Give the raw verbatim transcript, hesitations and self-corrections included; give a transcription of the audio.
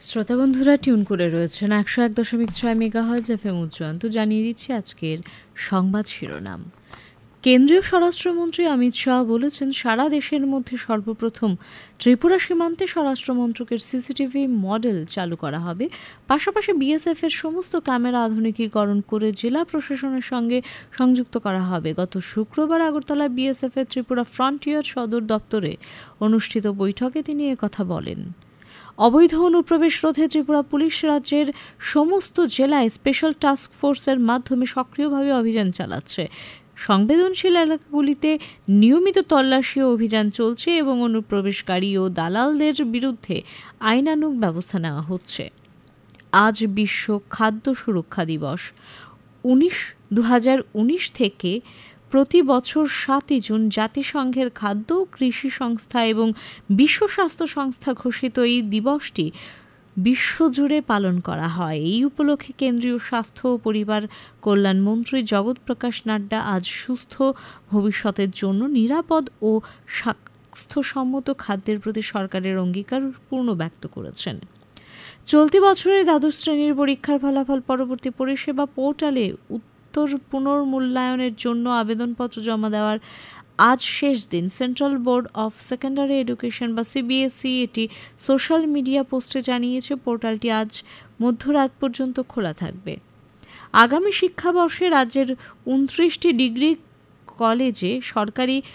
শ্রোতা বন্ধুরা টিউন করে রয়েছেন একশো এক দশমিক ছয় মেগাহার্জ এফএম উজ্জয়ন্ত। জানিয়ে দিচ্ছি আজকের সংবাদ শিরোনাম। কেন্দ্রীয় স্বরাষ্ট্রমন্ত্রী অমিত শাহ বলেছেন, সারা দেশের মধ্যে সর্বপ্রথম ত্রিপুরা সীমান্তে স্বরাষ্ট্রমন্ত্রকের সিসিটিভি মডেল চালু করা হবে। পাশাপাশি বিএসএফ এর সমস্ত ক্যামেরা আধুনিকীকরণ করে জেলা প্রশাসনের সঙ্গে সংযুক্ত করা হবে। গত শুক্রবার আগরতলা বিএসএফ এর ত্রিপুরা ফ্রন্টিয়ার সদর দপ্তরে অনুষ্ঠিত বৈঠকে তিনি একথা বলেন। অবৈধ অনুপ্রবেশ রোধে ত্রিপুরা পুলিশ রাজ্যের সমস্ত জেলায় স্পেশাল টাস্ক ফোর্সের মাধ্যমে সক্রিয়ভাবে অভিযান চালাচ্ছে। সংবেদনশীল এলাকাগুলিতে নিয়মিত তল্লাশি ও অভিযান চলছে এবং অনুপ্রবেশকারী ও দালালদের বিরুদ্ধে আইনানুগ ব্যবস্থা নেওয়া হচ্ছে। আজ বিশ্ব খাদ্য সুরক্ষা দিবস। উনিশ দু হাজার উনিশ থেকে প্রতি বছর সাতই জুন জাতিসংঘের খাদ্য কৃষি সংস্থা এবং বিশ্ব স্বাস্থ্য সংস্থা ঘোষিত এই দিবসটি বিশ্বজুড়ে পালন করা হয়। এই উপলক্ষে কেন্দ্রীয় স্বাস্থ্য ও পরিবার কল্যাণ মন্ত্রী জগৎ প্রকাশ নাড্ডা আজ সুস্থ ভবিষ্যতের জন্য নিরাপদ ও স্বাস্থ্যসম্মত খাদ্যের প্রতি সরকারের অঙ্গীকার পূর্ণ ব্যক্ত করেছেন। চলতি বছরের দ্বাদশ শ্রেণীর পরীক্ষার ফলাফল পরবর্তী পরিষেবা পোর্টালে উত্তর পুনর্মূল্যায়নের জন্য আবেদনপত্র জমা দেওয়ার আজ শেষ দিন। Central board of secondary education বা সিবিএসই এটি সোশ্যাল মিডিয়া পোস্টে জানিয়েছে। পোর্টালটি আজ মধ্যরাত পর্যন্ত খোলা থাকবে। আগামী শিক্ষাবর্ষে রাজ্যের উনত্রিশটি ডিগ্রি কলেজে সরকারি